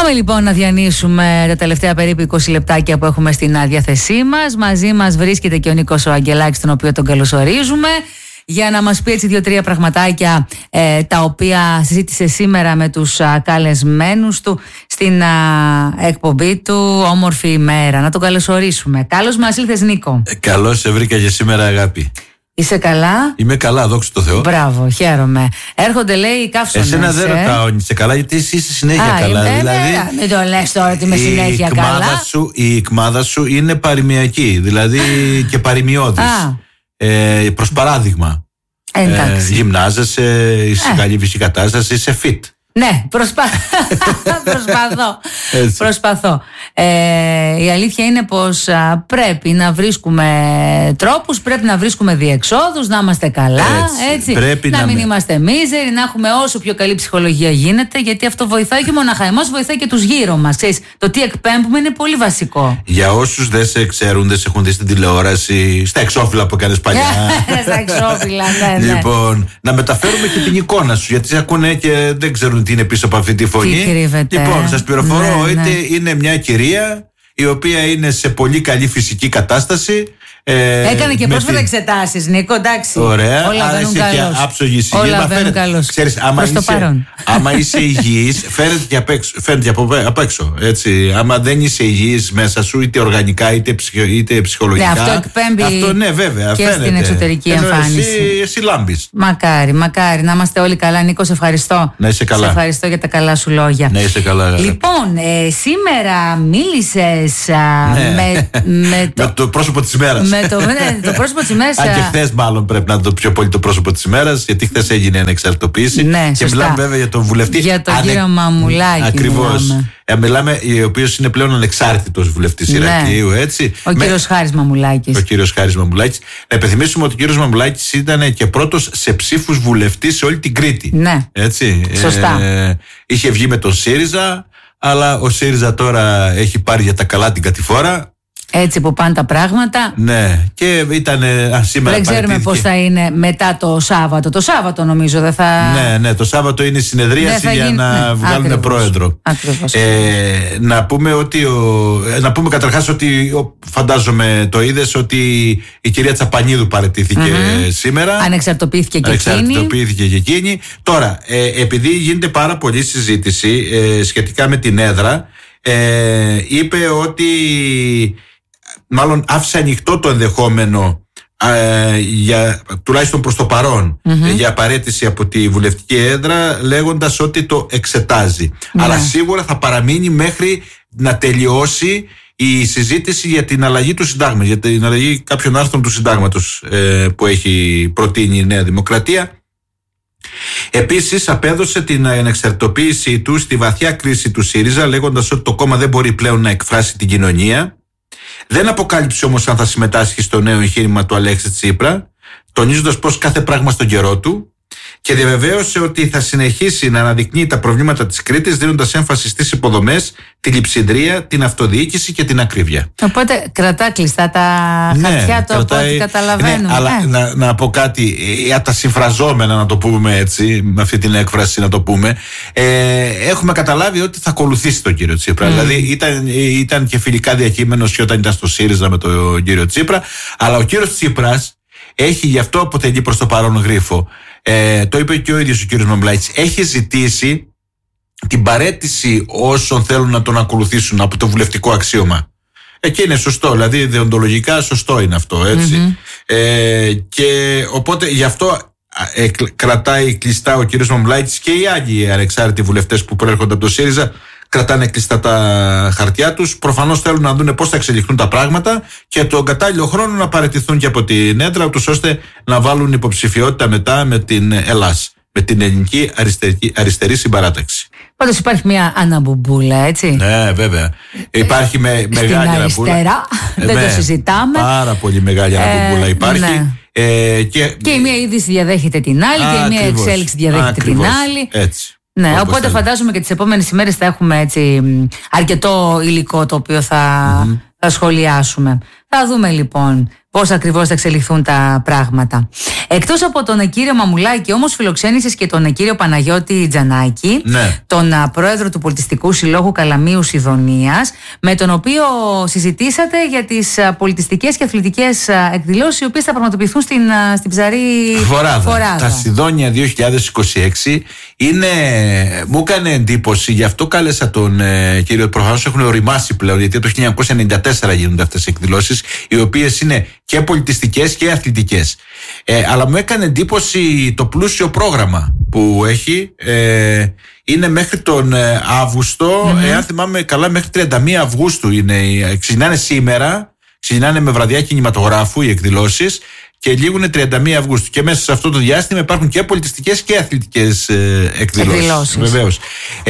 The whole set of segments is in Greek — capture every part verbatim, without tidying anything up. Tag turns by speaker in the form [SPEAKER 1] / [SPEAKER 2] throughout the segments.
[SPEAKER 1] Πάμε λοιπόν να διανύσουμε τα τελευταία περίπου είκοσι λεπτάκια που έχουμε στην διάθεσή μας. Μαζί μας βρίσκεται και ο Νίκος ο Αγγελάκης, τον οποίο τον καλωσορίζουμε, για να μας πει έτσι δύο-τρία πραγματάκια ε, τα οποία συζήτησε σήμερα με τους α, καλεσμένους του στην α, εκπομπή του Όμορφη ημέρα. Να τον καλωσορίσουμε. Καλώς μας ήλθες, Νίκο.
[SPEAKER 2] Ε, καλώς σε βρήκα και σήμερα, αγάπη.
[SPEAKER 1] Είσαι καλά?
[SPEAKER 2] Είμαι καλά, δόξα τω Θεώ.
[SPEAKER 1] Μπράβο, χαίρομαι. Έρχονται, λέει, οι καύσονες.
[SPEAKER 2] Εσένα δεν ρωτάω, είσαι καλά, γιατί εσύ είσαι συνέχεια
[SPEAKER 1] Α,
[SPEAKER 2] καλά.
[SPEAKER 1] Είμαι,
[SPEAKER 2] δηλαδή,
[SPEAKER 1] μην το λες τώρα ότι είμαι συνέχεια
[SPEAKER 2] η
[SPEAKER 1] καλά.
[SPEAKER 2] Σου, η εκμάδα σου είναι παροιμιακή, δηλαδή και παροιμιώδης. Ε, προς παράδειγμα.
[SPEAKER 1] Ε,
[SPEAKER 2] γυμνάζεσαι, είσαι σε καλή φυσική κατάσταση, είσαι fit.
[SPEAKER 1] Ναι, προσπα... προσπαθώ. προσπαθώ. Ε, η αλήθεια είναι πως α, πρέπει να βρίσκουμε τρόπους, πρέπει να βρίσκουμε διεξόδους, να είμαστε καλά, έτσι, έτσι. να, να μην με... είμαστε μίζεροι, να έχουμε όσο πιο καλή ψυχολογία γίνεται, γιατί αυτό βοηθάει και μοναχα εμάς, βοηθάει και τους γύρω μας. Ξέρεις, το τι εκπέμπουμε είναι πολύ βασικό.
[SPEAKER 2] Για όσους δεν σε ξέρουν, δεν σε έχουν δει στην τηλεόραση, στα εξώφυλλα που έκανες παλιά.
[SPEAKER 1] Στα εξώφυλλα, ναι, ναι.
[SPEAKER 2] Λοιπόν, να μεταφέρουμε και την εικόνα σου, γιατί σε ακούνε και δεν ξέρουν τι είναι πίσω από αυτή τη φωνή. Λοιπόν, σας πληροφορώ, ναι, ναι. είτε είναι μια κυρία η οποία είναι σε πολύ καλή φυσική κατάσταση. Ε,
[SPEAKER 1] Έκανε και πρόσφατα εξετάσεις, Νίκο, εντάξει.
[SPEAKER 2] Ωραία,
[SPEAKER 1] όλα
[SPEAKER 2] άρα είσαι και άψογη υγιή.
[SPEAKER 1] Όλα βαίνουν καλώς.
[SPEAKER 2] Ξέρεις, άμα είσαι, άμα είσαι υγιής, φαίνεται και απ' έξω, φαίνεται από, απ' έξω. Έτσι. Άμα δεν είσαι υγιής μέσα σου, είτε οργανικά είτε, ψυχο, είτε ψυχολογικά.
[SPEAKER 1] Ναι, αυτό εκπέμπει
[SPEAKER 2] αυτό, ναι, βέβαια,
[SPEAKER 1] και
[SPEAKER 2] φαίνεται.
[SPEAKER 1] Στην εξωτερική Ενώ εμφάνιση.
[SPEAKER 2] Εσύ, εσύ λάμπεις.
[SPEAKER 1] Μακάρι, μακάρι. Να είμαστε όλοι καλά. Νίκο, σε ευχαριστώ.
[SPEAKER 2] Να είσαι καλά.
[SPEAKER 1] Σε ευχαριστώ για τα καλά σου λόγια.
[SPEAKER 2] Να είσαι καλά.
[SPEAKER 1] Λοιπόν, ε, σήμερα μίλησες ναι. με, με, το,
[SPEAKER 2] με το πρόσωπο της ημέρας.
[SPEAKER 1] Με το, ναι, το πρόσωπο της ημέρας.
[SPEAKER 2] Αν και χθες μάλλον πρέπει να είναι το πιο πολύ το πρόσωπο της ημέρας, γιατί χθες έγινε ανεξαρτητοποίηση.
[SPEAKER 1] Ναι,
[SPEAKER 2] και μιλάμε βέβαια για τον βουλευτή.
[SPEAKER 1] Για τον Ανε... κύριο Μαμουλάκη.
[SPEAKER 2] Ακριβώς. Μιλάμε. Ε, μιλάμε, ο οποίος είναι πλέον ανεξάρτητος βουλευτής ναι. Ηρακλείου, έτσι.
[SPEAKER 1] Ο με... κύριος Χάρης Μαμουλάκης.
[SPEAKER 2] Ο κύριος Χάρης Μαμουλάκης. Να υπενθυμίσουμε ότι ο κύριος Μαμουλάκης ήταν και πρώτος σε ψήφους βουλευτής σε όλη την Κρήτη.
[SPEAKER 1] Ναι.
[SPEAKER 2] Έτσι.
[SPEAKER 1] Σωστά. Ε,
[SPEAKER 2] είχε βγει με τον ΣΥΡΙΖΑ, αλλά ο ΣΥΡΙΖΑ τώρα έχει πάρει για τα καλά την κατηφόρα.
[SPEAKER 1] Έτσι που πάνε τα πράγματα.
[SPEAKER 2] Ναι, και ήταν α, σήμερα.
[SPEAKER 1] Δεν ξέρουμε πώς θα είναι μετά το Σάββατο. Το Σάββατο νομίζω δεν θα.
[SPEAKER 2] Ναι, ναι, το Σάββατο είναι η συνεδρίαση για γίνει... να ναι, βγάλουν ακριβώς, πρόεδρο.
[SPEAKER 1] Ακριβώς.
[SPEAKER 2] Ε, να πούμε ότι. Ο, να πούμε καταρχάς ότι. Φαντάζομαι το είδες ότι η κυρία Τσαπανίδου παραιτήθηκε mm-hmm. σήμερα.
[SPEAKER 1] Ανεξαρτοποιήθηκε και εκείνη.
[SPEAKER 2] Ανεξαρτοποιήθηκε και εκείνη. Τώρα, ε, επειδή γίνεται πάρα πολλή συζήτηση ε, σχετικά με την έδρα, ε, είπε ότι. Μάλλον άφησε ανοιχτό το ενδεχόμενο ε, για, τουλάχιστον προς το παρόν mm-hmm. για παραίτηση από τη βουλευτική έδρα, λέγοντας ότι το εξετάζει. Mm-hmm. Αλλά σίγουρα θα παραμείνει μέχρι να τελειώσει η συζήτηση για την αλλαγή του συντάγματος, για την αλλαγή κάποιων άρθρων του συντάγματος ε, που έχει προτείνει η Νέα Δημοκρατία. Επίσης απέδωσε την ανεξαρτητοποίησή του στη βαθιά κρίση του ΣΥΡΙΖΑ, λέγοντας ότι το κόμμα δεν μπορεί πλέον να εκφράσει την κοινωνία. Δεν αποκάλυψε όμως αν θα συμμετάσχει στο νέο εγχείρημα του Αλέξη Τσίπρα, τονίζοντας πως κάθε πράγμα στον καιρό του, και διαβεβαίωσε ότι θα συνεχίσει να αναδεικνύει τα προβλήματα της Κρήτης, δίνοντας έμφαση στις υποδομές, τη λειψιδρία, την αυτοδιοίκηση και την ακρίβεια.
[SPEAKER 1] Οπότε κρατά κλειστά τα ναι, χαρτιά του, από ό,τι καταλαβαίνουμε.
[SPEAKER 2] Ναι, αλλά ε. να, να πω κάτι, για τα συμφραζόμενα, να το πούμε έτσι, με αυτή την έκφραση να το πούμε, ε, έχουμε καταλάβει ότι θα ακολουθήσει τον κύριο Τσίπρα. Mm. Δηλαδή ήταν, ήταν και φιλικά διακείμενος και όταν ήταν στο ΣΥΡΙΖΑ με τον κύριο Τσίπρα, αλλά ο κύριος Τσίπρας έχει, γι' αυτό αποτελεί προς το παρόν γρίφο. Ε, το είπε και ο ίδιος ο κύριος Μαμουλάκης, έχει ζητήσει την παραίτηση όσων θέλουν να τον ακολουθήσουν από το βουλευτικό αξίωμα. Ε, και είναι σωστό, δηλαδή ιδεοντολογικά σωστό είναι αυτό, έτσι. Mm-hmm. Ε, και οπότε γι' αυτό ε, κρατάει κλειστά ο κύριος Μαμουλάκης και οι άλλοι ανεξάρτητοι βουλευτές που προέρχονται από το ΣΥΡΙΖΑ. Κρατάνε κλειστά τα χαρτιά τους. Προφανώς θέλουν να δουν πώς θα εξελιχθούν τα πράγματα και τον κατάλληλο χρόνο να παραιτηθούν και από την έδρα τους, ώστε να βάλουν υποψηφιότητα μετά με την ΕΛΑΣ, με την Ελληνική Αριστερική, Αριστερή Συμπαράταξη.
[SPEAKER 1] Πάντως υπάρχει μια αναμπουμπούλα, έτσι.
[SPEAKER 2] Ναι, βέβαια. Υπάρχει με, μεγάλη αναμπουμπούλα. Στην αριστερά, δεν με, το συζητάμε. Πάρα πολύ μεγάλη αναμπουμπούλα ε, υπάρχει. Ναι. Ε, και,
[SPEAKER 1] και η μία είδηση διαδέχεται την άλλη α, και η μία ακριβώς, εξέλιξη διαδέχεται ακριβώς, την άλλη.
[SPEAKER 2] Έτσι.
[SPEAKER 1] Ναι, όπως οπότε θέλει. Φαντάζομαι και τις επόμενες ημέρες θα έχουμε έτσι αρκετό υλικό το οποίο θα, mm-hmm. θα σχολιάσουμε. Θα δούμε λοιπόν πώς ακριβώς θα εξελιχθούν τα πράγματα. Εκτός από τον κύριο Μαμουλάκη, όμως, φιλοξένησες και τον κύριο Παναγιώτη Τζανάκη,
[SPEAKER 2] ναι.
[SPEAKER 1] τον πρόεδρο του Πολιτιστικού Συλλόγου Καλαμείου Σιδωνίας, με τον οποίο συζητήσατε για τις πολιτιστικές και αθλητικές εκδηλώσεις, οι οποίες θα πραγματοποιηθούν στην, στην Ψαρή
[SPEAKER 2] Φοράδα.
[SPEAKER 1] Φοράδα.
[SPEAKER 2] Τα Σιδώνια δύο χιλιάδες είκοσι έξι είναι, μου έκανε εντύπωση, γι' αυτό κάλεσα τον ε, κύριο. Προφανώς έχουν οριμάσει πλέον, γιατί το χίλια εννιακόσια ενενήντα τέσσερα γίνονται αυτές οι εκδηλώσεις, οι οποίες είναι και πολιτιστικές και αθλητικές. Ε, αλλά μου έκανε εντύπωση το πλούσιο πρόγραμμα που έχει. Ε, είναι μέχρι τον ε, Αύγουστο, mm-hmm. εάν θυμάμαι καλά, μέχρι τριάντα μία Αυγούστου είναι. Ξεκινάνε σήμερα, ξεκινάνε με βραδιά κινηματογράφου οι εκδηλώσεις και λήγουν τριάντα μία Αυγούστου. Και μέσα σε αυτό το διάστημα υπάρχουν και πολιτιστικές και αθλητικές ε, εκδηλώσεις. Βεβαίως.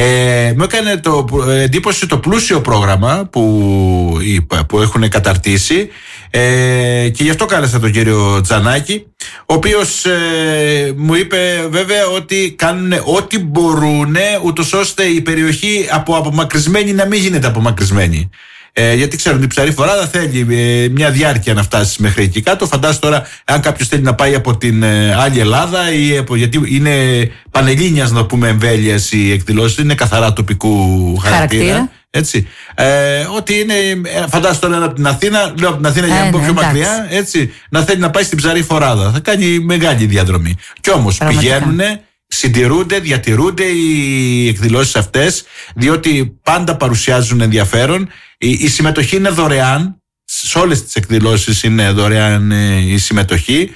[SPEAKER 2] Ε, μου έκανε το, εντύπωση το πλούσιο πρόγραμμα που, που έχουν καταρτήσει, ε, και γι' αυτό κάλεσα τον κύριο Τζανάκη, ο οποίος ε, μου είπε βέβαια ότι κάνουν ό,τι μπορούν ούτως ώστε η περιοχή από απομακρυσμένη να μην γίνεται απομακρυσμένη. Ε, γιατί ξέρουν ότι η Ψαρή Φοράδα θέλει ε, μια διάρκεια να φτάσει μέχρι εκεί κάτω. Φαντάζομαι τώρα, αν κάποιος θέλει να πάει από την ε, άλλη Ελλάδα, ή από, γιατί είναι πανελλήνιας, να πούμε, εμβέλειας οι εκδηλώσεις, είναι καθαρά τοπικού χαρακτήρα. χαρακτήρα. Έτσι. Ε, ότι είναι, φαντάζομαι τώρα από την Αθήνα, λέω από την Αθήνα για να πω πιο μακριά, έτσι, να θέλει να πάει στην Ψαρή Φοράδα. Θα κάνει μεγάλη διαδρομή. Κι όμως πηγαίνουν. Συντηρούνται, διατηρούνται οι εκδηλώσεις αυτές, διότι πάντα παρουσιάζουν ενδιαφέρον. Η, η συμμετοχή είναι δωρεάν, σε όλες τις εκδηλώσεις είναι δωρεάν ε, η συμμετοχή,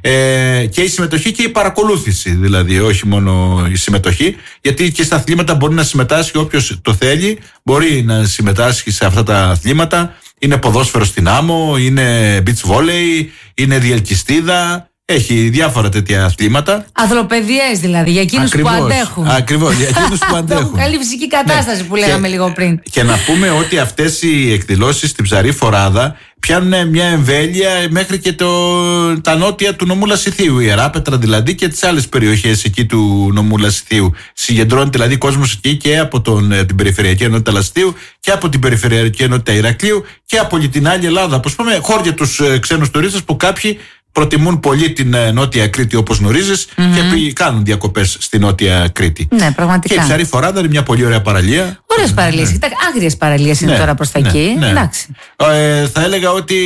[SPEAKER 2] ε, και η συμμετοχή και η παρακολούθηση, δηλαδή όχι μόνο η συμμετοχή, γιατί και στα αθλήματα μπορεί να συμμετάσχει όποιος το θέλει, μπορεί να συμμετάσχει σε αυτά τα αθλήματα. Είναι ποδόσφαιρο στην άμμο, είναι beach volley, είναι διελκυστίδα. Έχει διάφορα τέτοια αθλήματα. Αθλοπαιδιές δηλαδή, για εκείνους που αντέχουν. Ακριβώς, για εκείνους που αντέχουν.
[SPEAKER 1] Καλή φυσική κατάσταση, ναι, που λέγαμε και, λίγο πριν.
[SPEAKER 2] Και να πούμε ότι αυτές οι εκδηλώσεις στην Ψαρή Φοράδα πιάνουν μια εμβέλεια μέχρι και το, τα νότια του νομού Λασιθίου, η Ιεράπετρα δηλαδή, και τις άλλες περιοχές εκεί του νομού Λασιθίου. Συγκεντρώνεται δηλαδή κόσμος εκεί και από τον, την Περιφερειακή Ενότητα Λασιθίου και από την Περιφερειακή Ενότητα Ηρακλείου και από την άλλη Ελλάδα. Πώς πούμε, χώρια τους ξένους τουρίστες που κάποιοι προτιμούν πολύ την Νότια Κρήτη, όπως γνωρίζεις, mm-hmm. και κάνουν διακοπές στη Νότια Κρήτη.
[SPEAKER 1] Ναι, πραγματικά.
[SPEAKER 2] Και η Ψαρή Φοράδα είναι μια πολύ ωραία παραλία.
[SPEAKER 1] Ωραίες παραλίες. Ναι. Άγριες παραλίες είναι, ναι, τώρα προς τα ναι, εκεί. Ναι. Εντάξει.
[SPEAKER 2] Ε, θα έλεγα ότι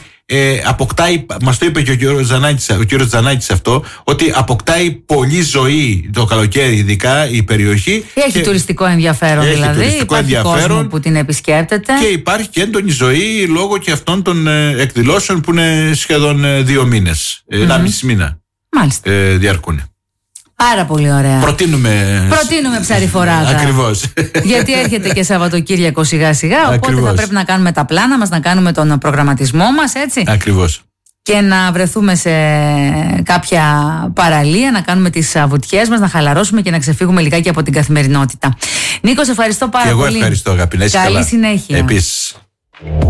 [SPEAKER 2] ε, αποκτάει, μας το είπε και ο κύριος Τζανάκης, ο κύριος Τζανάκης αυτό, ότι αποκτάει πολύ ζωή το καλοκαίρι, ειδικά η περιοχή.
[SPEAKER 1] Έχει και τουριστικό ενδιαφέρον, έχει δηλαδή. Τουριστικό υπάρχει ενδιαφέρον κόσμο που την επισκέπτεται.
[SPEAKER 2] Και υπάρχει και έντονη ζωή λόγω και αυτών των ε, εκδηλώσεων που είναι σχεδόν ε, δύο μήνες, mm-hmm. ένα μισή μήνα.
[SPEAKER 1] Μάλιστα.
[SPEAKER 2] Ε, διαρκούν.
[SPEAKER 1] Πάρα πολύ ωραία.
[SPEAKER 2] Προτείνουμε,
[SPEAKER 1] Προτείνουμε Ψαρή Φοράδα.
[SPEAKER 2] Ακριβώς.
[SPEAKER 1] Γιατί έρχεται και Σαββατοκύριακο σιγά σιγά. Οπότε ακριβώς. Θα πρέπει να κάνουμε τα πλάνα μας, να κάνουμε τον προγραμματισμό μας, έτσι.
[SPEAKER 2] Ακριβώς.
[SPEAKER 1] Και να βρεθούμε σε κάποια παραλία, να κάνουμε τις βουτιές μας, να χαλαρώσουμε και να ξεφύγουμε λιγάκι από την καθημερινότητα. Νίκο, σε ευχαριστώ πάρα
[SPEAKER 2] και
[SPEAKER 1] πολύ.
[SPEAKER 2] Εγώ ευχαριστώ, αγαπητέ.
[SPEAKER 1] Καλή συνέχεια.
[SPEAKER 2] Επίσης.